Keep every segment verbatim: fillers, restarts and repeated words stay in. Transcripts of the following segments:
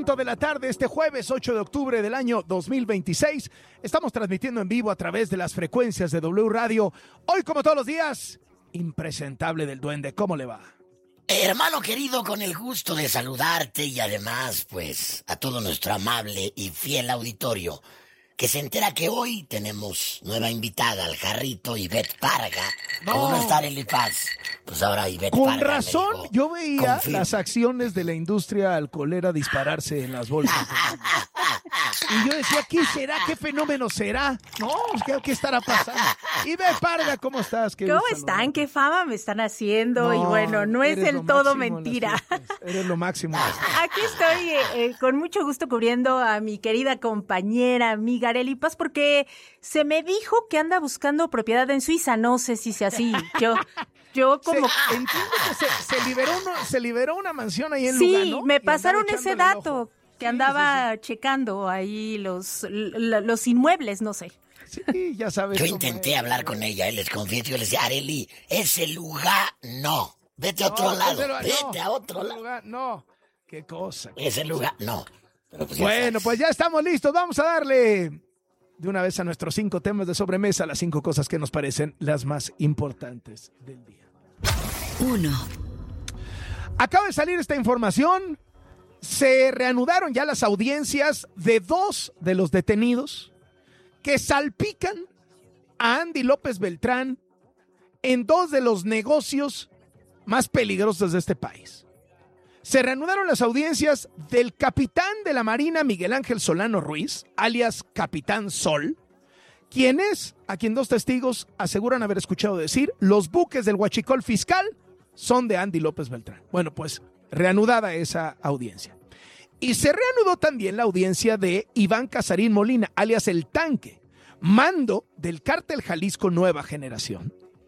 punto de la tarde, este jueves ocho de octubre del año dos mil veintiséis. Estamos transmitiendo en vivo a través de las frecuencias de W Radio. Hoy, como todos los días, impresentable del Duende. ¿Cómo le va? Hermano querido, con el gusto de saludarte y además, pues, a todo nuestro amable y fiel auditorio, que se entera que hoy tenemos nueva invitada al jarrito, Ivette Parga. No. Como no está en el Paz, pues ahora Ivette Con Parga. razón, me dijo, yo veía confirma. las acciones de la industria alcoholera dispararse en las bolsas. Y yo decía, ¿qué será? ¿Qué fenómeno será? No, ¿qué, qué estará pasando? Ivette Parga, ¿cómo estás? Qué ¿Cómo gusto están? saludarte. ¿Qué fama me están haciendo? No, y bueno, no es eres del lo todo máximo en las mentira. fiestas. Eres lo máximo. en las fiestas. Aquí estoy eh, eh, con mucho gusto cubriendo a mi querida compañera, amiga Arely Paz, porque se me dijo que anda buscando propiedad en Suiza. No sé si sea así. Yo, yo como... Se, entiendo que se, se, liberó uno, se liberó una mansión ahí en Sí, Lugano. me y pasaron andaba ese echándole el dato, ojo. que Sí, andaba sí, checando ahí los, l- los inmuebles, no sé. sí. Sí, ya sabes. Yo cómo intenté es. hablar con ella, y les confieso, yo le decía, Arely, ese lugar no. Vete a otro No, lado, ese lugar- vete no, a otro ese lado. lugar, no, qué cosa. qué Ese cosa. lugar no. Pero pues ya Bueno, sabes. pues ya estamos listos. Vamos a darle de una vez a nuestros cinco temas de sobremesa, las cinco cosas que nos parecen las más importantes del día. Uno. Acaba de salir esta información. Se reanudaron ya las audiencias de dos de los detenidos que salpican a Andy López Beltrán en dos de los negocios más peligrosos de este país. Se reanudaron las audiencias del capitán de la Marina, Miguel Ángel Solano Ruiz, alias Capitán Sol, quien es, a quien dos testigos aseguran haber escuchado decir, los buques del huachicol fiscal son de Andy López Beltrán. Bueno, pues reanudada esa audiencia. Y se reanudó también la audiencia de Iván Casarín Molina, alias El Tanque, mando del cártel Jalisco Nueva Generación,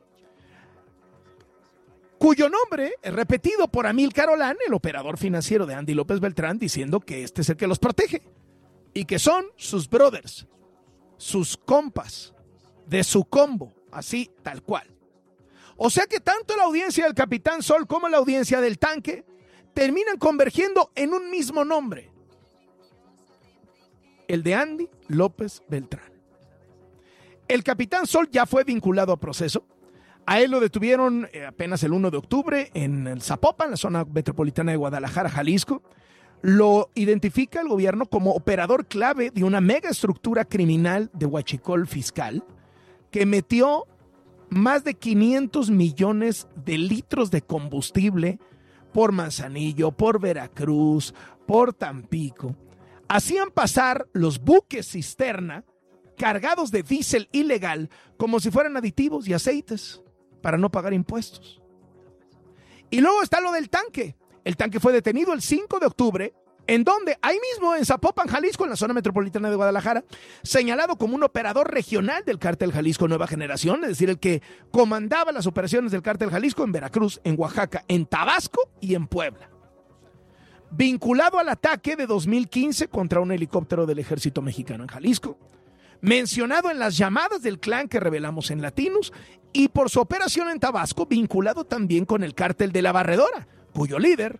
cuyo nombre es repetido por Amílcar Olán, el operador financiero de Andy López Beltrán, diciendo que este es el que los protege y que son sus brothers, sus compas, de su combo, así tal cual. O sea que tanto la audiencia del Capitán Sol como la audiencia del Tanque terminan convergiendo en un mismo nombre, el de Andy López Beltrán. El Capitán Sol ya fue vinculado a proceso. A él lo detuvieron eh, apenas el uno de octubre en el Zapopan, la zona metropolitana de Guadalajara, Jalisco. Lo identifica el gobierno como operador clave de una mega estructura criminal de huachicol fiscal que metió más de quinientos millones de litros de combustible por Manzanillo, por Veracruz, por Tampico. Hacían pasar los buques cisterna cargados de diésel ilegal como si fueran aditivos y aceites para no pagar impuestos. Y luego está lo del Tanque. El Tanque fue detenido el cinco de octubre, en donde, ahí mismo en Zapopan, Jalisco, en la zona metropolitana de Guadalajara, señalado como un operador regional del cártel Jalisco Nueva Generación, es decir, el que comandaba las operaciones del cártel Jalisco en Veracruz, en Oaxaca, en Tabasco y en Puebla. Vinculado al ataque de dos mil quince contra un helicóptero del ejército mexicano en Jalisco, mencionado en las llamadas del clan que revelamos en Latinos, y por su operación en Tabasco, vinculado también con el cártel de La Barredora, cuyo líder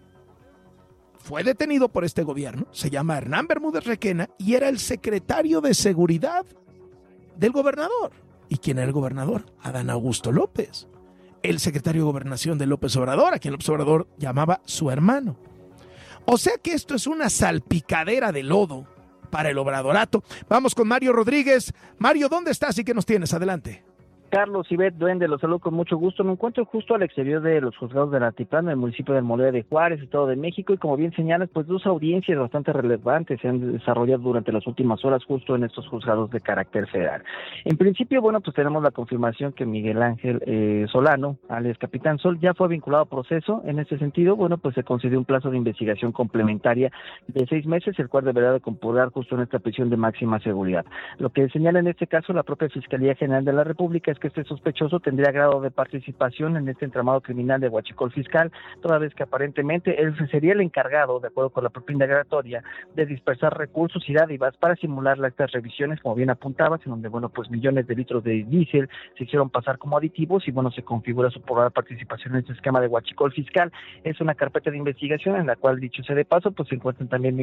fue detenido por este gobierno, se llama Hernán Bermúdez Requena, y era el secretario de seguridad del gobernador. ¿Y quién era el gobernador? Adán Augusto López, el secretario de gobernación de López Obrador, a quien López Obrador llamaba su hermano. O sea que esto es una salpicadera de lodo para el obradorato. Vamos con Mario Rodríguez. Mario, ¿dónde estás y qué nos tienes? Adelante. Carlos Ivette Duende, los saludo con mucho gusto. Me encuentro justo al exterior de los juzgados de Altiplano, en el municipio de Almoloya de Juárez, Estado de México, y como bien señalas, pues dos audiencias bastante relevantes se han desarrollado durante las últimas horas justo en estos juzgados de carácter federal. En principio, bueno, pues tenemos la confirmación que Miguel Ángel eh, Solano, alias Capitán Sol, ya fue vinculado a proceso. En este sentido, bueno, pues se concedió un plazo de investigación complementaria de seis meses, el cual deberá de computar justo en esta prisión de máxima seguridad. Lo que señala en este caso la propia Fiscalía General de la República es que este sospechoso tendría grado de participación en este entramado criminal de huachicol fiscal, toda vez que aparentemente él sería el encargado, de acuerdo con la propia indagatoria, de dispersar recursos y dádivas para simular estas revisiones, como bien apuntabas, en donde, bueno, pues millones de litros de diésel se hicieron pasar como aditivos y, bueno, se configura su probable participación en este esquema de huachicol fiscal. Es una carpeta de investigación en la cual, dicho sea de paso, pues se encuentran también